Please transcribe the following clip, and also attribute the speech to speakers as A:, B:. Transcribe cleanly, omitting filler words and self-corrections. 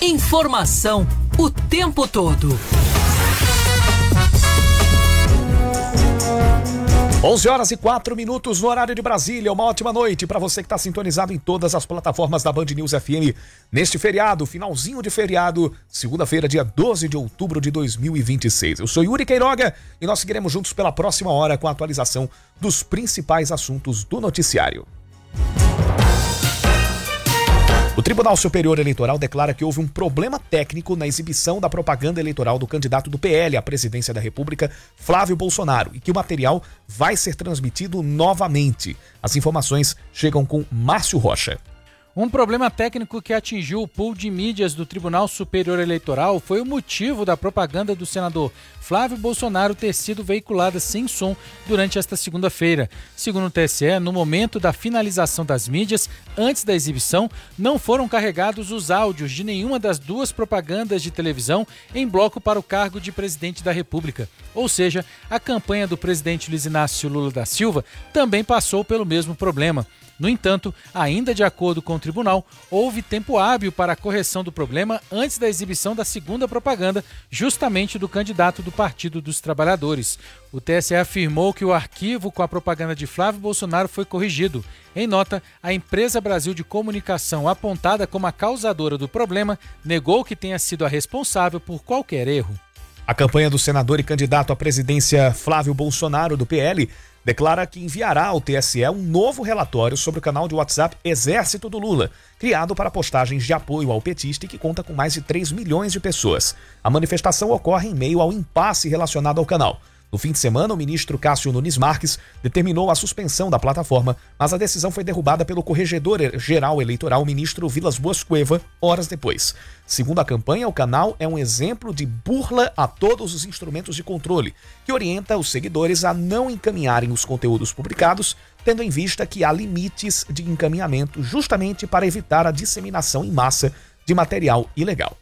A: Informação o tempo todo.
B: 11h04 no horário de Brasília. Uma ótima noite para você que está sintonizado em todas as plataformas da Band News FM. Neste feriado, finalzinho de feriado, segunda-feira, dia 12 de outubro de 2026. Eu sou Yuri Queiroga e nós seguiremos juntos pela próxima hora com a atualização dos principais assuntos do noticiário. O Tribunal Superior Eleitoral declara que houve um problema técnico na exibição da propaganda eleitoral do candidato do PL à presidência da República, Flávio Bolsonaro, e que o material vai ser transmitido novamente. As informações chegam com Márcio Rocha.
C: Um problema técnico que atingiu o pool de mídias do Tribunal Superior Eleitoral foi o motivo da propaganda do senador Flávio Bolsonaro ter sido veiculada sem som durante esta segunda-feira. Segundo o TSE, no momento da finalização das mídias, antes da exibição, não foram carregados os áudios de nenhuma das duas propagandas de televisão em bloco para o cargo de presidente da República. Ou seja, a campanha do presidente Luiz Inácio Lula da Silva também passou pelo mesmo problema. No entanto, ainda de acordo com o tribunal, houve tempo hábil para a correção do problema antes da exibição da segunda propaganda, justamente do candidato do Partido dos Trabalhadores. O TSE afirmou que o arquivo com a propaganda de Flávio Bolsonaro foi corrigido. Em nota, a Empresa Brasil de Comunicação, apontada como a causadora do problema, negou que tenha sido a responsável por qualquer erro.
B: A campanha do senador e candidato à presidência Flávio Bolsonaro, do PL, declara que enviará ao TSE um novo relatório sobre o canal de WhatsApp Exército do Lula, criado para postagens de apoio ao petista e que conta com mais de 3 milhões de pessoas. A manifestação ocorre em meio ao impasse relacionado ao canal. No fim de semana, o ministro Cássio Nunes Marques determinou a suspensão da plataforma, mas a decisão foi derrubada pelo corregedor-geral eleitoral, ministro Vilas Boas Cueva, horas depois. Segundo a campanha, o canal é um exemplo de burla a todos os instrumentos de controle, que orienta os seguidores a não encaminharem os conteúdos publicados, tendo em vista que há limites de encaminhamento justamente para evitar a disseminação em massa de material ilegal.